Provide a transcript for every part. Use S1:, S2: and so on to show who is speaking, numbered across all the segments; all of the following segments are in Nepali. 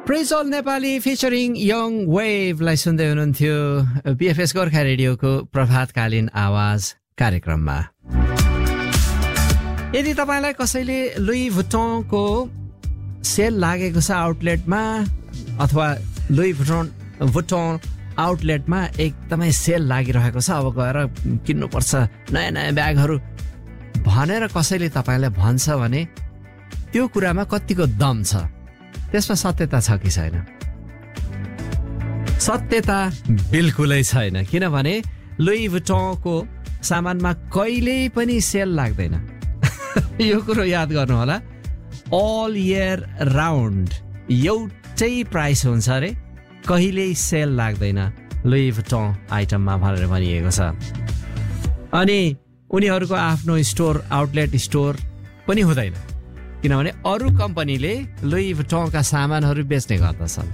S1: प्रेज अल नेपाली फिचरिङ यङ वेभलाई सुन्दै हुनुहुन्थ्यो बीएफएस गोर्खा रेडियोको प्रभातकालीन आवाज कार्यक्रममा। यदि तपाईँलाई कसैले लुई भुटनको सेल लागेको छ आउटलेटमा अथवा लुई भुटन आउटलेटमा एकदमै सेल लागिरहेको छ, अब गएर किन्नुपर्छ नयाँ नयाँ ब्यागहरू भनेर कसैले तपाईँलाई भन्छ भने त्यो कुरामा कतिको दम छ, त्यसमा सत्यता छ कि छैन? सत्यता बिल्कुलै छैन, किनभने लुई भुटनको सामानमा कहिल्यै पनि सेल लाग्दैन। यो कुरो याद गर्नु होला, अल इयर राउन्ड एउटै प्राइस हुन्छ अरे, कहिल्यै सेल लाग्दैन लुई भुटन आइटममा भनेर भनिएको छ। अनि उनीहरूको आफ्नो स्टोर आउटलेट स्टोर पनि हुँदैन, किनभने अरू कम्पनीले लुई भुटनका सामानहरू बेच्ने गर्दछन्।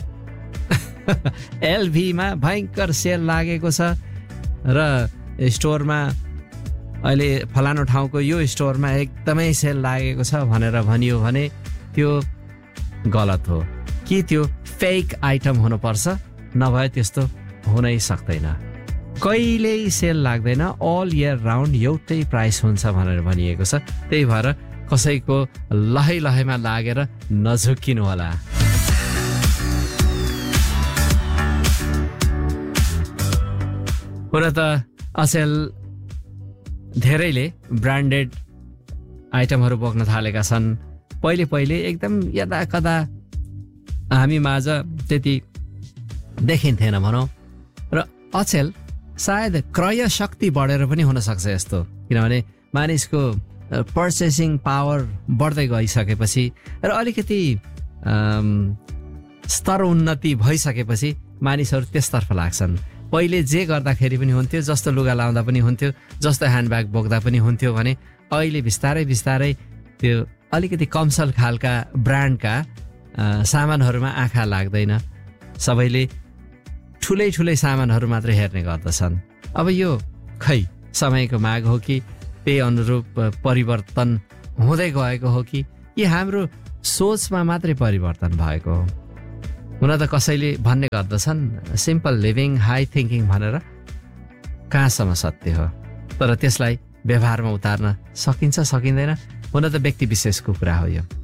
S1: एलभीमा भयङ्कर सेल लागेको छ र स्टोरमा अहिले फलानु ठाउँको यो स्टोरमा एकदमै सेल लागेको छ भनेर भनियो भने त्यो गलत हो कि त्यो फेक आइटम हुनुपर्छ, नभए त्यस्तो हुनै सक्दैन। कहिल्यै सेल लाग्दैन, अल इयर राउन्ड एउटै प्राइस हुन्छ भनेर भनिएको छ। त्यही भएर कसैको लहै लहैमा लागेर नझुक्किनु होला। हुन त अचेल धेरैले ब्रान्डेड आइटमहरू बोक्न थालेका छन्। पहिले एकदम यदा कदा हामी माझ त्यति देखिन्थेन भनौँ, र अचेल सायद क्रय शक्ति बढेर पनि हुनसक्छ यस्तो, किनभने मानिसको पर्चेसिङ पावर बढ्दै गइसकेपछि र अलिकति स्तर उन्नति भइसकेपछि मानिसहरू त्यसतर्फ लाग्छन्। पहिले जे गर्दाखेरि पनि हुन्थ्यो, जस्तो लुगा लाउँदा पनि हुन्थ्यो, जस्तो ह्यान्डब्याग बोक्दा पनि हुन्थ्यो भने अहिले बिस्तारै बिस्तारै त्यो अलिकति कमसल खालका ब्रान्डका सामानहरूमा आँखा लाग्दैन। सबैले ठुलै ठुलै सामानहरू मात्रै हेर्ने गर्दछन्। अब यो खै समयको माग हो कि त्यही अनुरूप परिवर्तन हुँदै गएको हो कि हाम्रो सोचमा मात्रै परिवर्तन भएको हो? हुन त कसैले भन्ने गर्दछन् सिम्पल लिभिङ हाई थिङ्किङ भनेर, कहाँसम्म सत्य हो? तर त्यसलाई व्यवहारमा उतार्न सकिन्छ सकिँदैन, हुन त व्यक्ति विशेषको कुरा हो यो।